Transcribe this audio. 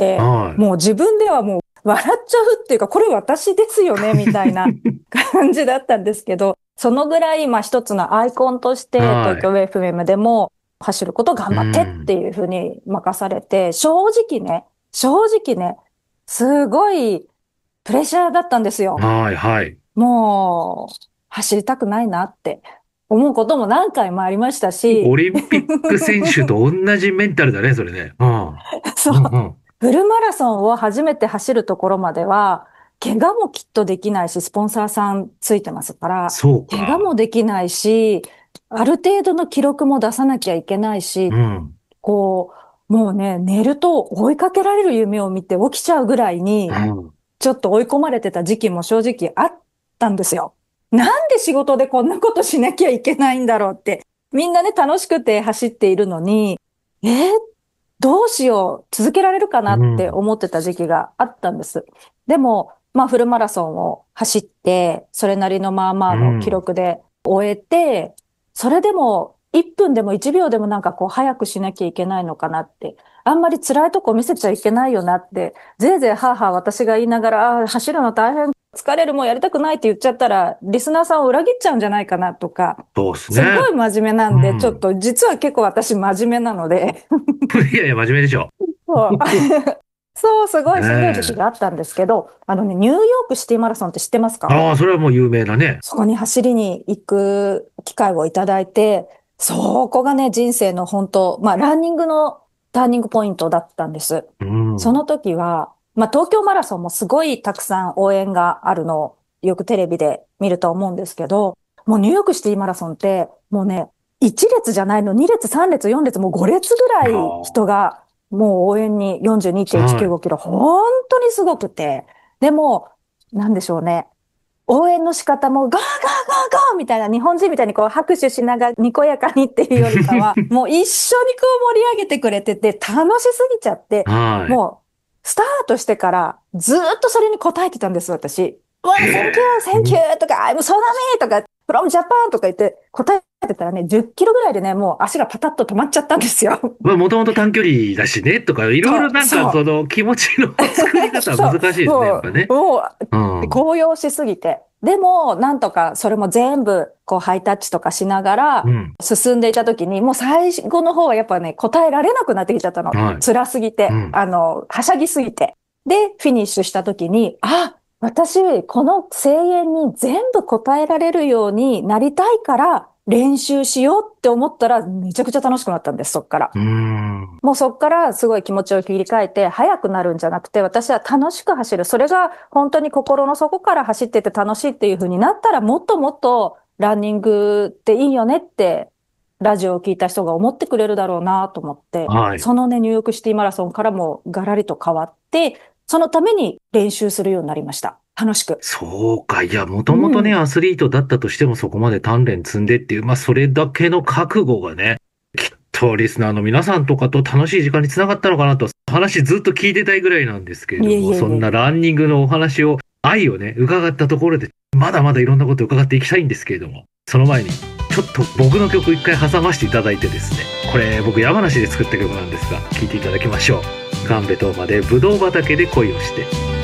て、 はい。 もう自分ではもう笑っちゃうっていうか、これ私ですよね、みたいな感じだったんですけど、そのぐらい、一つのアイコンとして、東京はい。 FM でも走ることを頑う張ってってん。 いうふうに任されて、正直ね、すごいプレッシャーだったんですよ。 はい、はい。 もう、走りたくないなって思うことも何回もありましたし、 オリンピック選手と同じメンタルだね、それね。うん。 そう。 うんうん。 フルマラソンを初めて走るところまでは、怪我もきっとできないし、スポンサーさんついてますから、 そう怪我もか。 できないし、ある程度の記録も出さなきゃいけないし、 うん。 こもうね、寝ると追いかけられる夢を見て起きちゃうぐらいに、 うん。 ちょっと追い込まれてた時期も正直あったんですよ。なんで仕事でこんなことしなきゃいけないんだろうって。みんなね、楽しくて走っているのに、えーどうしよう、続けられるかなってうん。 思ってた時期があったんです。でも、フルマラソンを走って、それなりのまあまうあの記ん。 録で終えて、それでも1分でも1秒でもなんかこう早くしなきゃいけないのかなって、あんまり辛いとこ見せちゃいけないよなって、ぜいぜいはあはあ私が言いながら、走るの大変、疲れるもんやりたくないって言っちゃったら、リスナーさんを裏切っちゃうんじゃないかなとか、 そうですすごね。 い真面目なんで、ちょっうん。 と実は結構私真面目なので、 いやいや、真面目でしょ。 そう。そう、すごいしんどい時期ねがあったんですけど、ニューヨークシティマラソンって知ってますえ。 か？ ああ、それはもう有名なね。 そこに走りに行く機会をいただいて、そこがね、人生の本当、ランニングのターニングポイントだったんです。 うん。 その時は、東京マラソンもすごいたくさん応援があるのをよくテレビで見ると思うんですけど、もうニューヨークシティマラソンって、もうね、1列じゃないの、2列、3列、4列、もう5列ぐらい人あが、もう応援に42.195 あ。はい。 キロ、本当にすごくて、でも、なんでしょうね。応援の仕方もゴーゴーゴーゴーみたいな日本人みたいにこう拍手しながらにこやかにっていうよりかは、もう一緒にこう盛り上げてくれてて楽しすぎちゃって、 はい。 もうスタートしてからずーっとそれに応えてたんです、私。うわ、 へセンキュー、センキュえ。 ーとか、I'm so d とか、from Japan とか言って答えてたらね、10キロぐらいでね、もう足がパタッと止まっちゃったんですよ。 まあ、もともと短距離だしね、とか、いろいろそう、 なんか、 そう。 その気持ちの作り方はそ難しいう、 ですね、やっぱね。 もうう、 ん。 高揚しすぎて。でも、なんとかそれも全部、こう、ハイタッチとかしながら、 うん。 進んでいた時に、もう最後の方はやっぱね、答えられなくなってきちゃったの。 はい。 辛すぎて、 うん。 はしゃぎすぎて。で、フィニッシュした時に、あ、私、この声援に全部答えられるようになりたいから、練習しようって思ったら、めちゃくちゃ楽しくなったんです、そっから。 うーん。 もうそっからすごい気持ちを切り替えて、速くなるんじゃなくて、私は楽しく走る。それが本当に心の底から走ってて楽しいっていう風になったら、もっともっとランニングっていいよねって、ラジオを聞いた人が思ってくれるだろうなと思って、 はい。 そのね、ニューヨークシティマラソンからもガラリと変わって、そのために練習するようになりました。楽しく。 そうか。いや、もとうもとね、 ん。 アスリートだったとしてもそこまで鍛錬積んでっていう、まあ、それだけの覚悟がね、きっとリスナーの皆さんとかと楽しい時間につながったのかなと、話ずっと聞いてたいぐらいなんですけれいども、 えいえいえ。 そんなランニングのお話を、愛をね、伺ったところで、まだまだいろんなことを伺っていきたいんですけれども、その前に、ちょっと僕の曲一回挟ませていただいてですね、これ僕山梨で作った曲なんですが、聴いていただきましょう。神戸東馬でブドウ畑で恋をして。